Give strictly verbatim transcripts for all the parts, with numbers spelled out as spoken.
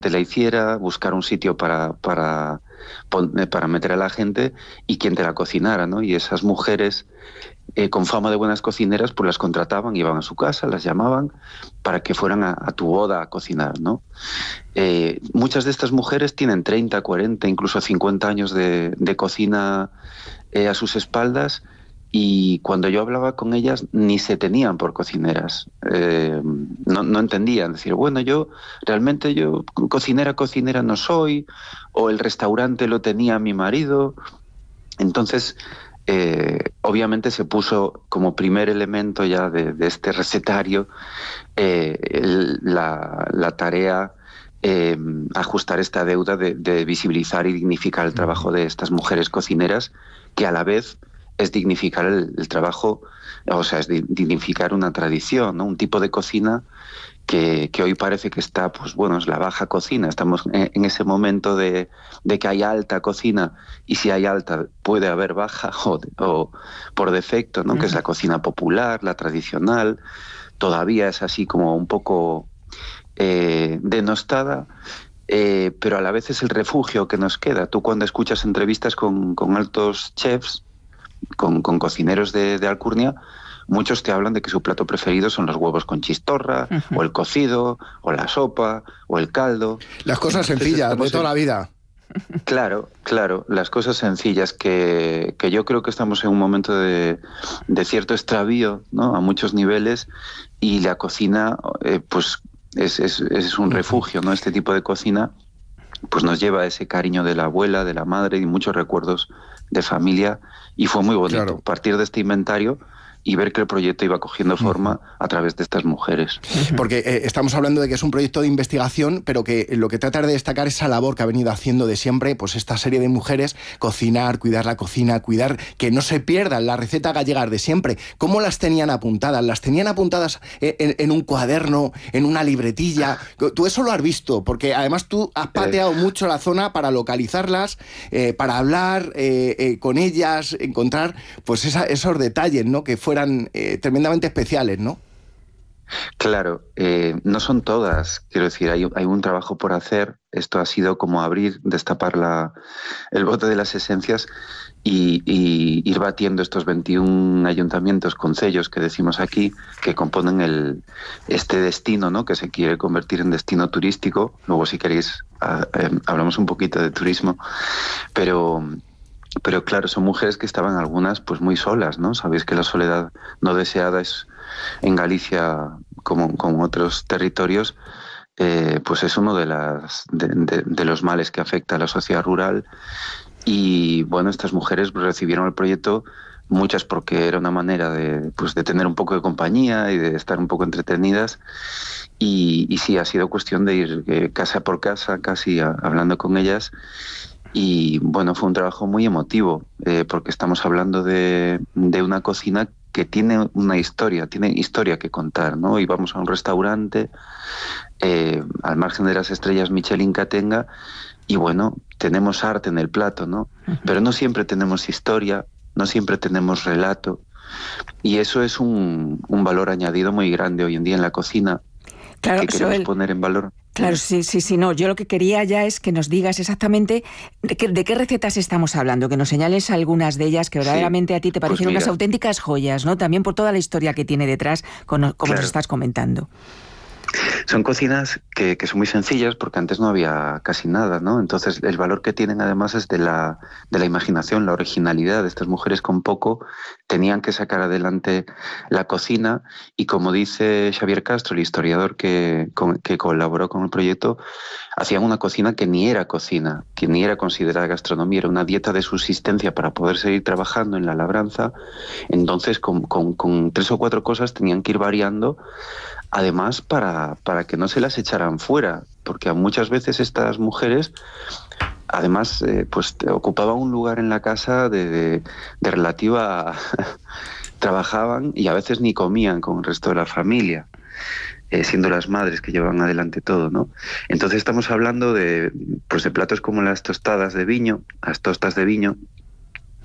te la hiciera, buscar un sitio para, para, para meter a la gente y quien te la cocinara, ¿no? Y esas mujeres eh, con fama de buenas cocineras, pues las contrataban, iban a su casa, las llamaban para que fueran a, a tu boda a cocinar, ¿no? Eh, muchas de estas mujeres tienen treinta, cuarenta, incluso cincuenta años de, de cocina eh, a sus espaldas, y cuando yo hablaba con ellas ni se tenían por cocineras. Eh, no, no entendían. Decir, bueno, yo realmente yo cocinera, cocinera no soy, o el restaurante lo tenía mi marido. Entonces, eh, obviamente se puso como primer elemento ya de, de este recetario eh, el, la, la tarea eh, ajustar esta deuda de, de visibilizar y dignificar el trabajo de estas mujeres cocineras, que a la vez es dignificar el, el trabajo, o sea, es dignificar una tradición, ¿no? Un tipo de cocina que, que hoy parece que está, pues bueno, es la baja cocina. Estamos en, en ese momento de, de que hay alta cocina, y si hay alta puede haber baja o, o por defecto, ¿no? Uh-huh. Que es la cocina popular, la tradicional. Todavía es así como un poco eh, denostada. Eh, pero a la vez es el refugio que nos queda. Tú cuando escuchas entrevistas con, con altos chefs, Con, con cocineros de, de alcurnia, muchos te hablan de que su plato preferido son los huevos con chistorra, uh-huh. o el cocido, o la sopa, o el caldo. Las cosas Entonces, sencillas de toda en... la vida. Claro, claro, las cosas sencillas, que, que yo creo que estamos en un momento de, de cierto extravío, ¿no? A muchos niveles, y la cocina eh, pues es, es, es un refugio, ¿no? Este tipo de cocina pues nos lleva a ese cariño de la abuela, de la madre, y muchos recuerdos de familia, y fue muy bonito claro. partir de este inventario y ver que el proyecto iba cogiendo forma a través de estas mujeres. Porque eh, estamos hablando de que es un proyecto de investigación, pero que lo que trata de destacar es esa labor que ha venido haciendo de siempre, pues esta serie de mujeres, cocinar, cuidar la cocina, cuidar que no se pierdan la receta gallega de siempre. ¿Cómo las tenían apuntadas? ¿Las tenían apuntadas en, en un cuaderno, en una libretilla? Tú eso lo has visto, porque además tú has pateado mucho la zona para localizarlas, eh, para hablar eh, eh, con ellas, encontrar pues esa, esos detalles, ¿no? Que fue fueran eh, tremendamente especiales, ¿no? Claro, eh, no son todas, quiero decir, hay, hay un trabajo por hacer. Esto ha sido como abrir, destapar la, el bote de las esencias y, y ir batiendo estos veintiún ayuntamientos, concellos que decimos aquí, que componen el, este destino, ¿no? Que se quiere convertir en destino turístico. Luego, si queréis, a, eh, hablamos un poquito de turismo, pero... Pero claro, son mujeres que estaban algunas pues muy solas, ¿no? Sabéis que la soledad no deseada es en Galicia, como, como en otros territorios, eh, pues es uno de, las, de, de, de los males que afecta a la sociedad rural. Y bueno, estas mujeres recibieron el proyecto, muchas porque era una manera de, pues, de tener un poco de compañía y de estar un poco entretenidas. Y, y sí, ha sido cuestión de ir eh, casa por casa, casi a, hablando con ellas. Y bueno, fue un trabajo muy emotivo, eh, porque estamos hablando de, de una cocina que tiene una historia, tiene historia que contar, ¿no? Íbamos a un restaurante eh, al margen de las estrellas Michelin que tenga, y bueno, tenemos arte en el plato, ¿no? Uh-huh. Pero no siempre tenemos historia, no siempre tenemos relato, y eso es un, un valor añadido muy grande hoy en día en la cocina, claro, que queremos Joel, poner en valor. Claro, sí, sí, sí, no. Yo lo que quería ya es que nos digas exactamente de qué, de qué recetas estamos hablando, que nos señales algunas de ellas que verdaderamente sí, a ti te parecen pues unas auténticas joyas, ¿no? También por toda la historia que tiene detrás, como claro. nos estás comentando. Son cocinas que, que son muy sencillas porque antes no había casi nada, ¿no? Entonces el valor que tienen además es de la, de la imaginación, la originalidad. Estas mujeres con poco tenían que sacar adelante la cocina, y como dice Xavier Castro, el historiador que, con, que colaboró con el proyecto, hacían una cocina que ni era cocina, que ni era considerada gastronomía, era una dieta de subsistencia para poder seguir trabajando en la labranza. Entonces con, con, con tres o cuatro cosas tenían que ir variando, además para, para que no se las echaran fuera, porque muchas veces estas mujeres además eh, pues ocupaban un lugar en la casa de, de, de relativa trabajaban y a veces ni comían con el resto de la familia, eh, siendo las madres que llevaban adelante todo, ¿no? Entonces estamos hablando de, pues de platos como las tostadas de viño, las tostas de viño,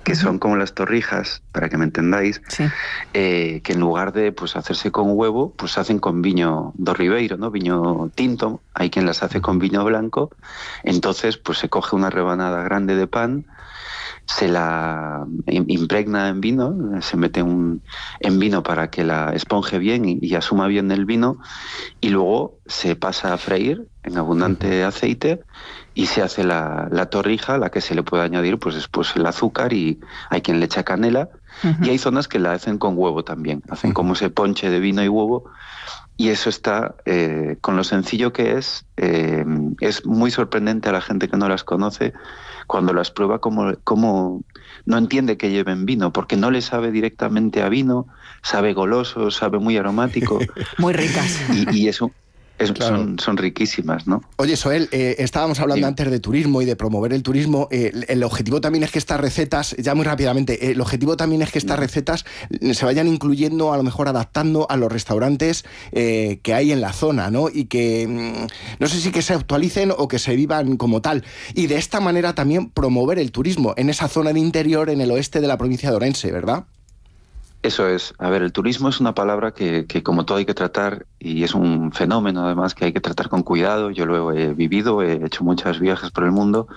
que uh-huh. son como las torrijas, para que me entendáis, sí. eh, que en lugar de pues hacerse con huevo, pues hacen con viño do Ribeiro, ¿no? Viño tinto. Hay quien las hace con viño blanco. Entonces, pues se coge una rebanada grande de pan, se la impregna en vino, se mete un, en vino para que la esponje bien y, y asuma bien el vino, y luego se pasa a freír en abundante aceite y se hace la, la torrija, a la que se le puede añadir pues después el azúcar, y hay quien le echa canela, uh-huh. y hay zonas que la hacen con huevo también, hacen uh-huh. como ese ponche de vino y huevo. Y eso está, eh, con lo sencillo que es, eh, es muy sorprendente a la gente que no las conoce cuando las prueba, como, como no entiende que lleven vino, porque no le sabe directamente a vino, sabe goloso, sabe muy aromático. Muy ricas. Y, y eso... Es, claro. son, son riquísimas, ¿no? Oye, Soel, eh, estábamos hablando sí. antes de turismo y de promover el turismo. Eh, el objetivo también es que estas recetas, ya muy rápidamente, eh, el objetivo también es que estas recetas se vayan incluyendo, a lo mejor adaptando a los restaurantes eh, que hay en la zona, ¿no? Y que mmm, no sé si que se actualicen o que se vivan como tal. Y de esta manera también promover el turismo en esa zona de interior, en el oeste de la provincia de Orense, ¿verdad? Eso es. A ver, el turismo es una palabra que, que como todo hay que tratar, y es un fenómeno además que hay que tratar con cuidado. Yo lo he vivido, he hecho muchos viajes por el mundo,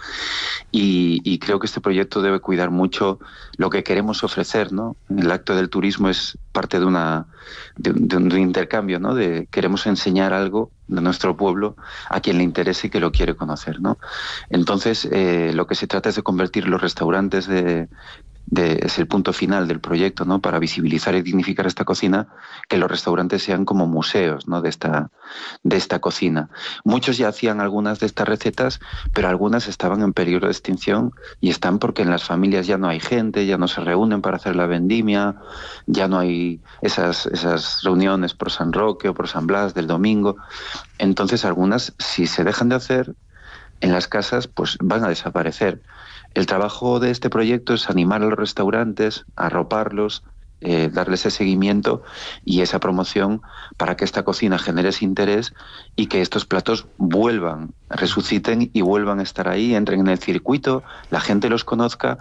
y, y creo que este proyecto debe cuidar mucho lo que queremos ofrecer, ¿no? El acto del turismo es parte de, una, de, un, de un intercambio, ¿no? De queremos enseñar algo de nuestro pueblo a quien le interese y que lo quiere conocer, ¿no? Entonces, eh, lo que se trata es de convertir los restaurantes de... De, es el punto final del proyecto, ¿no? Para visibilizar y dignificar esta cocina, que los restaurantes sean como museos, ¿no? de esta, de esta cocina. Muchos ya hacían algunas de estas recetas, pero algunas estaban en peligro de extinción, y están porque en las familias ya no hay gente, ya no se reúnen para hacer la vendimia, ya no hay esas, esas reuniones por San Roque o por San Blas del domingo. Entonces algunas, si se dejan de hacer en las casas, pues van a desaparecer. El trabajo de este proyecto es animar a los restaurantes, arroparlos, eh, darles ese seguimiento y esa promoción para que esta cocina genere ese interés y que estos platos vuelvan, resuciten y vuelvan a estar ahí, entren en el circuito, la gente los conozca.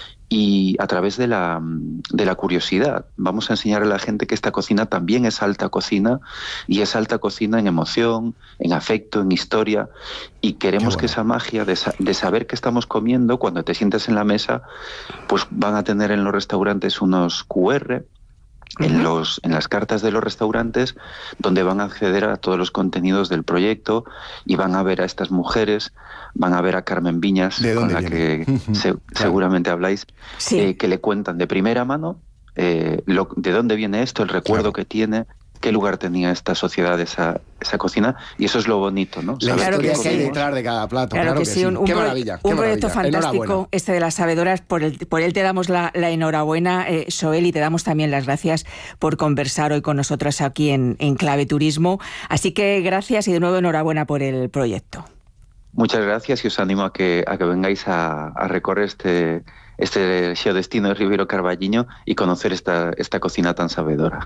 Y a través de la, de la curiosidad vamos a enseñar a la gente que esta cocina también es alta cocina, y es alta cocina en emoción, en afecto, en historia, y queremos bueno. que esa magia de, de saber qué estamos comiendo cuando te sientes en la mesa, pues van a tener en los restaurantes unos cu erre en, los, en las cartas de los restaurantes, donde van a acceder a todos los contenidos del proyecto y van a ver a estas mujeres, van a ver a Carmen Viñas, con la viene? que se, claro. seguramente habláis, sí. eh, que le cuentan de primera mano eh, lo, de dónde viene esto, el recuerdo claro. que tiene, qué lugar tenía esta sociedad, esa, esa cocina, y eso es lo bonito, ¿no? La claro historia que que hay sí. detrás de cada plato, claro, claro que, que sí. sí. Un, un qué pro, maravilla, un qué proyecto maravilla. fantástico, este de las sabedoras, por, el, por él te damos la, la enhorabuena, eh, Soel, y te damos también las gracias por conversar hoy con nosotros aquí en, en Clave Turismo. Así que gracias y de nuevo enhorabuena por el proyecto. Muchas gracias, y os animo a que, a que vengáis a, a recorrer este, este xeo destino de Ribeiro Carballiño y conocer esta, esta cocina tan sabedora.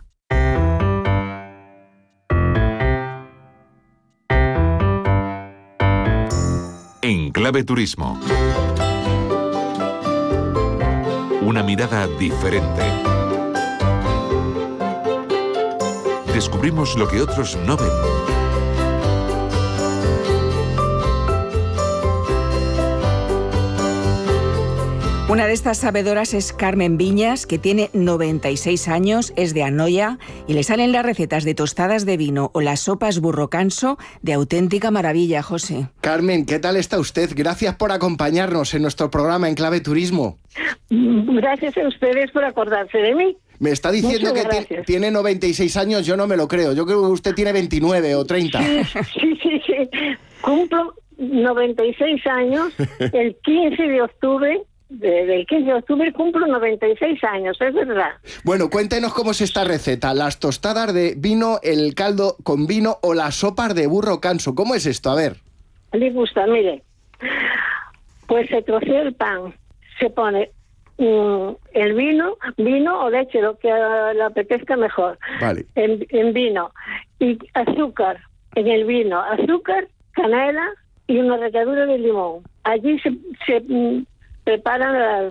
En Clave Turismo, una mirada diferente. Descubrimos lo que otros no ven. Una de estas sabedoras es Carmen Viñas, que tiene noventa y seis años, es de Anoia y le salen las recetas de tostadas de vino o las sopas burro canso de auténtica maravilla, José. Carmen, ¿qué tal está usted? Gracias por acompañarnos en nuestro programa En Clave Turismo. Gracias a ustedes por acordarse de mí. Me está diciendo Muchas que t- tiene noventa y seis años, yo no me lo creo. Yo creo que usted tiene veintinueve o treinta. Sí, sí, sí. sí. Cumplo noventa y seis años el quince de octubre. Desde el quince de octubre cumplo noventa y seis años, es verdad. Bueno, cuéntenos cómo es esta receta. Las tostadas de vino, el caldo con vino o las sopas de burro canso. ¿Cómo es esto? A ver. Le gusta, mire. Pues se trocea el pan, se pone mm, el vino, vino o leche, lo que le apetezca mejor. Vale. En, en vino. Y azúcar en el vino. Azúcar, canela y una ralladura de limón. Allí se... se preparan las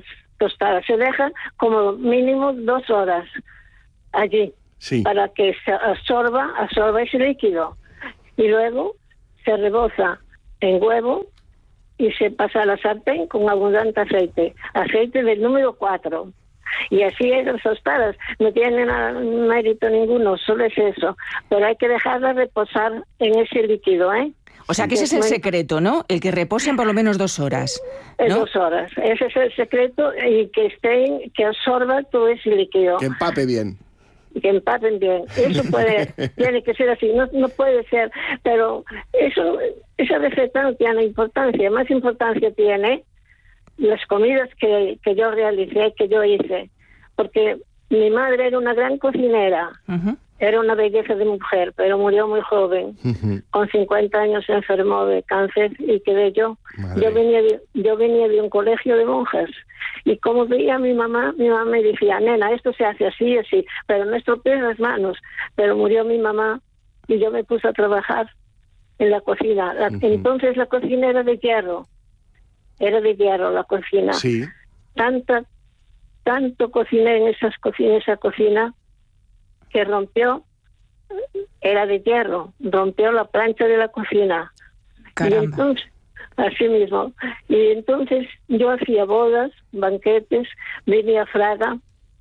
tostadas. Se deja como mínimo dos horas allí, sí, para que se absorba, absorba ese líquido. Y luego se reboza en huevo y se pasa a la sartén con abundante aceite. Aceite del número cuatro. Y así es las tostadas. No tienen mérito ninguno, solo es eso. Pero hay que dejarla reposar en ese líquido, ¿eh? O sea, que ese es el secreto, ¿no? El que reposen por lo menos dos horas, ¿no? Dos horas. Ese es el secreto, y que estén, que absorba todo ese líquido. Que empape bien. Que empapen bien. Eso puede, tiene que ser así. No, no puede ser, pero eso, esa receta no tiene importancia. Más importancia tiene las comidas que, que yo realicé, que yo hice. Porque mi madre era una gran cocinera. Uh-huh. Era una belleza de mujer, pero murió muy joven. Uh-huh. Con cincuenta años se enfermó de cáncer y quedé yo. Madre. Yo venía de, yo venía de un colegio de monjas. Y como veía a mi mamá, mi mamá me decía, nena, esto se hace así, así, pero no estropees las manos. Pero murió mi mamá y yo me puse a trabajar en la cocina. La, uh-huh. Entonces la cocina era de hierro. Era de hierro la cocina. Sí. Tanta, tanto cociné en esas cocinas, esa cocina, que rompió, era de hierro, rompió la plancha de la cocina. Caramba. Y entonces, así mismo, y entonces yo hacía bodas, banquetes, venía Fraga,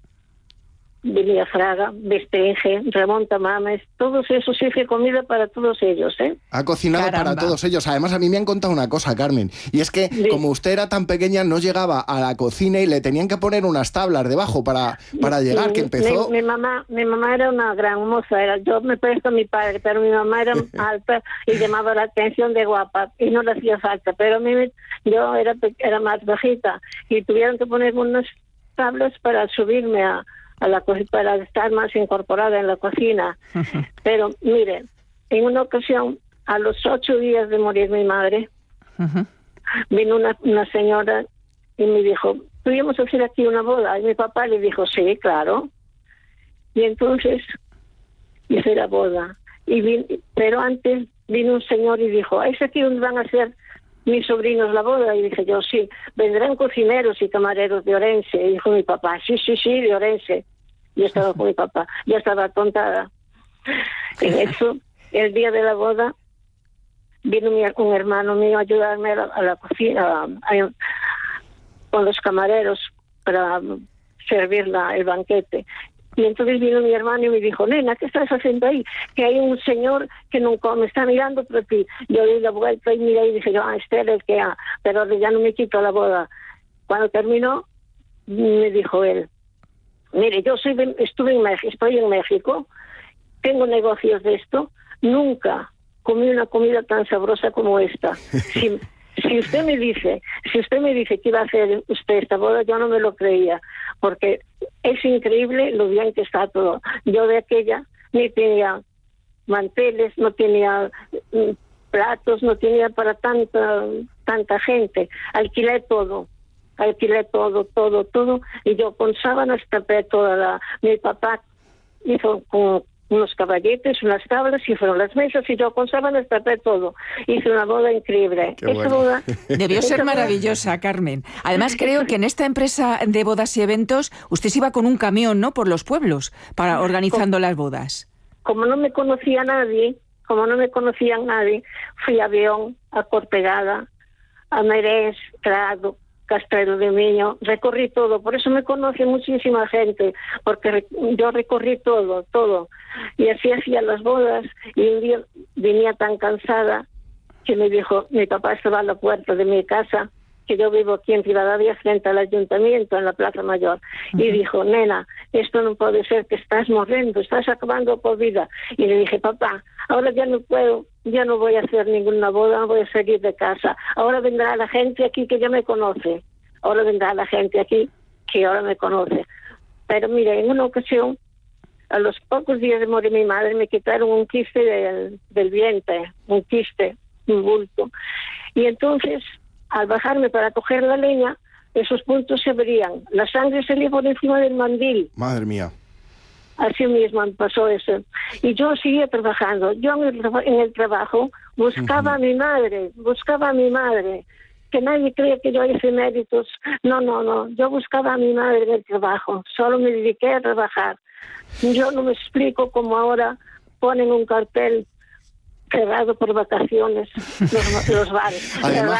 venía Fraga, Bestringe, Ramón Tamames, todos esos, hice comida para todos ellos, ¿eh? Ha cocinado Caramba. Para todos ellos. Además, a mí me han contado una cosa, Carmen, y es que sí, como usted era tan pequeña, no llegaba a la cocina y le tenían que poner unas tablas debajo para, para llegar, sí, que empezó... Mi, mi, mamá, mi mamá era una gran moza, era, yo me presto a mi padre, pero mi mamá era alta y llamaba la atención de guapa, y no le hacía falta, pero a mí, yo era, era más bajita, y tuvieron que poner unas tablas para subirme a... a la co- para estar más incorporada en la cocina. Uh-huh. Pero mire, en una ocasión, a los ocho días de morir mi madre, uh-huh, vino una, una señora y me dijo, ¿podríamos hacer aquí una boda? Y mi papá le dijo, sí, claro. Y entonces hice la boda. Y vin, pero antes vino un señor y dijo, ¿es aquí donde van a hacer mis sobrinos la boda? Y dije yo, sí, vendrán cocineros y camareros de Orense. Y dijo mi papá, sí, sí, sí, de Orense. Yo estaba con mi papá, ya estaba tontada. En eso, el día de la boda, vino mi, un hermano mío a ayudarme a la, a la cocina, a, a, con los camareros para servir la, el banquete. Y entonces vino mi hermano y me dijo, nena, ¿qué estás haciendo ahí? Que hay un señor que nunca me está mirando por ti. Yo di la vuelta y miré y dije, yo, ah, este era el que ha, pero ya no me quito la boda. Cuando terminó, me dijo él, mire, yo soy de, estuve en México, estoy en México, tengo negocios de esto, nunca comí una comida tan sabrosa como esta. Si, si usted me dice, si usted me dice que iba a hacer usted esta boda, yo no me lo creía, porque es increíble lo bien que está todo. Yo de aquella ni tenía manteles, no tenía mm, platos, no tenía para tanta tanta gente. Alquilé todo. Alquilé todo, todo, todo, y yo con sábanas tapé toda la... Mi papá hizo con unos caballetes, unas tablas, y fueron las mesas, y yo con sábanas tapé todo. Hice una boda increíble. Qué esa bueno. boda... Debió ser maravillosa, Carmen. Además, creo que en esta empresa de bodas y eventos, usted se iba con un camión, ¿no?, por los pueblos, para organizando como, las bodas. Como no me conocía nadie, como no me conocía nadie, fui a Avión, a Cortegada, a Merés, Prado, Castrelo de Miño, recorrí todo, por eso me conoce muchísima gente, porque yo recorrí todo, todo, y así hacía las bodas, y un día venía tan cansada que me dijo, mi papá estaba a la puerta de mi casa, que yo vivo aquí en Rivadavia frente al ayuntamiento, en la Plaza Mayor, uh-huh, y dijo, nena, esto no puede ser, que estás morriendo, estás acabando por vida. Y le dije, papá, ahora ya no puedo, ya no voy a hacer ninguna boda, no voy a seguir de casa, ahora vendrá la gente aquí que ya me conoce, ahora vendrá la gente aquí que ahora me conoce. Pero mire, en una ocasión, a los pocos días de morir mi madre, me quitaron un quiste del, del vientre, un quiste, un bulto, y entonces, al bajarme para coger la leña, esos puntos se abrían. La sangre salía por encima del mandil. Madre mía. Así mismo pasó eso. Y yo seguía trabajando. Yo en el, en el trabajo buscaba uh-huh. a mi madre, buscaba a mi madre. que nadie cree que yo hice méritos. No, no, no. Yo buscaba a mi madre en el trabajo. Solo me dediqué a trabajar. Yo no me explico cómo ahora ponen un cartel cerrado por vacaciones los, los bares. Además,